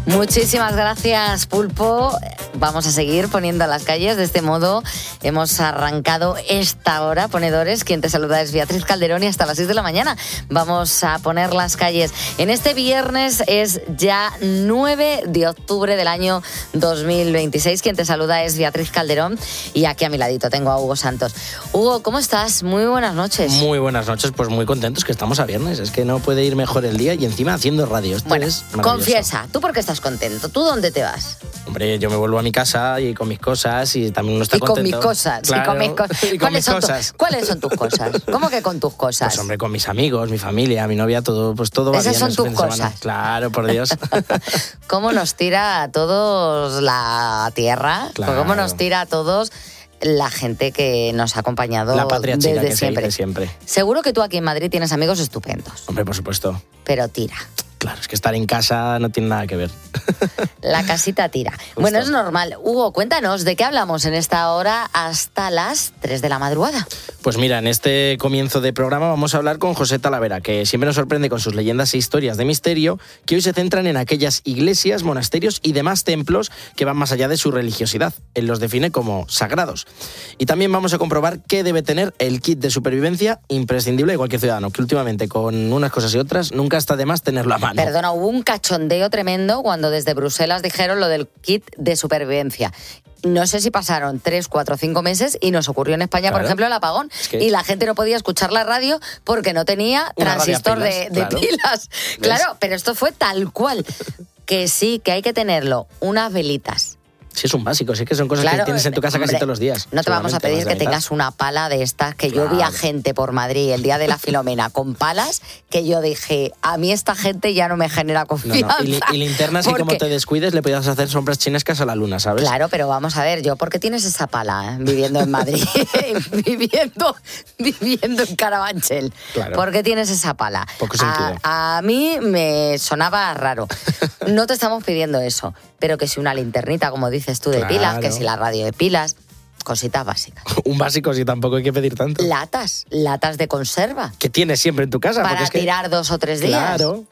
Muchísimas gracias, Pulpo. Vamos a seguir poniendo las calles. De este modo hemos arrancado esta hora, ponedores. Quien te saluda es Beatriz Calderón y hasta las 6 de la mañana vamos a poner las calles. En este viernes es ya 9 de octubre del año 2026. Quien te saluda es Beatriz Calderón y aquí a mi ladito tengo a Hugo Santos. Hugo, ¿cómo estás? Muy buenas noches. Muy buenas noches, pues muy contentos que estamos a viernes. Es que no puede ir mejor el día y encima haciendo radio. Esto bueno, es maravilloso. Confiesa, ¿tú por qué estás contento? ¿Tú dónde te vas? Hombre, yo me vuelvo a mi casa y con mis cosas y también uno está y contento. Con mis cosas. Claro, y con mis cosas. ¿Cuáles son tus cosas? ¿Cómo que con tus cosas? Pues hombre, con mis amigos, mi familia, mi novia, todo, pues todo va bien. Esas son tus cosas. Claro, por Dios. ¿Cómo nos tira a todos la tierra? Claro. ¿Cómo nos tira a todos la gente que nos ha acompañado la patria chica desde que siempre? Se dice siempre. Seguro que tú aquí en Madrid tienes amigos estupendos. Hombre, por supuesto. Pero tira. Claro, es que estar en casa no tiene nada que ver. La casita tira. Justo. Bueno, es normal. Hugo, cuéntanos, ¿de qué hablamos en esta hora hasta las 3 de la madrugada? Pues mira, en este comienzo de programa vamos a hablar con José Talavera, que siempre nos sorprende con sus leyendas e historias de misterio, que hoy se centran en aquellas iglesias, monasterios y demás templos que van más allá de su religiosidad. Él los define como sagrados. Y también vamos a comprobar qué debe tener el kit de supervivencia imprescindible de cualquier ciudadano, que últimamente con unas cosas y otras nunca está de más tenerlo a mano. Perdona, hubo un cachondeo tremendo cuando desde Bruselas dijeron lo del kit de supervivencia. No sé si pasaron 3, 4, 5 meses y nos ocurrió en España, por ejemplo, el apagón. Y la gente no podía escuchar la radio porque no tenía transistor de pilas. Claro, pero esto fue tal cual. Que sí, que hay que tenerlo. Unas velitas. Sí, es un básico, sí que son cosas que tienes en tu casa casi todos los días. No te vamos a pedir que tengas una pala de estas, que yo vi a gente por Madrid el día de la Filomena con palas, que yo dije, a mí esta gente ya no me genera confianza. No. Y linternas, y como te descuides, le podías hacer sombras chinescas a la luna, ¿sabes? Claro, pero vamos a ver, ¿por qué tienes esa pala viviendo en Madrid? viviendo en Carabanchel. Claro. ¿Por qué tienes esa pala? Poco sentido. A mí me sonaba raro. No te estamos pidiendo eso, pero que si una linternita, como dices tú, de pilas, que si la radio de pilas, cositas básicas. Un básico, si tampoco hay que pedir tanto. Latas de conserva. Que tienes siempre en tu casa. Para tirar 2 o 3 días. Claro.